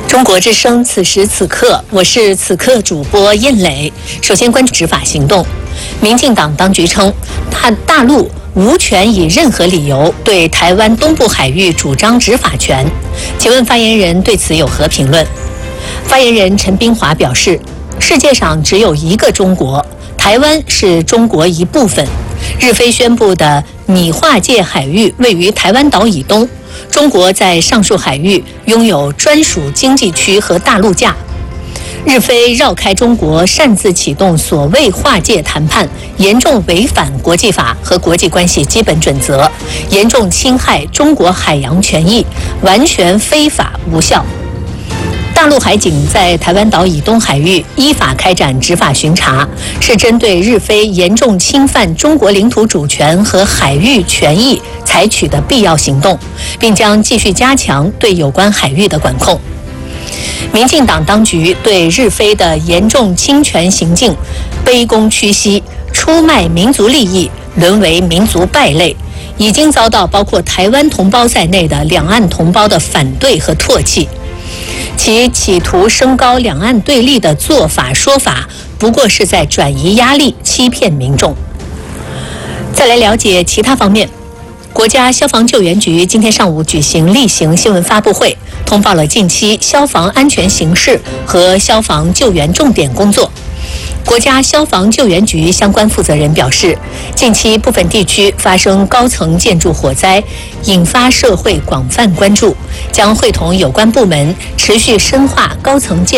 中国之声，此时此刻，我是此刻主播燕磊。首先关注执法行动。民进党当局称，大陆无权以任何理由对台湾东部海域主张执法权。请问发言人对此有何评论？发言人陈斌华表示，世界上只有一个中国，台湾是中国一部分。日非宣布的拟划界海域位于台湾岛以东，中国在上述海域拥有专属经济区和大陆架。日非绕开中国，擅自启动所谓划界谈判，严重违反国际法和国际关系基本准则，严重侵害中国海洋权益，完全非法无效。大陆海警在台湾岛以东海域依法开展执法巡查，是针对日非严重侵犯中国领土主权和海域权益采取的必要行动，并将继续加强对有关海域的管控。民进党当局对日非的严重侵权行径卑躬屈膝，出卖民族利益，沦为民族败类，已经遭到包括台湾同胞在内的两岸同胞的反对和唾弃。其企图升高两岸对立的做法说法，不过是在转移压力，欺骗民众。再来了解其他方面，国家消防救援局今天上午举行例行新闻发布会，通报了近期消防安全形势和消防救援重点工作。国家消防救援局相关负责人表示，近期部分地区发生高层建筑火灾，引发社会广泛关注，将会同有关部门持续深化高层建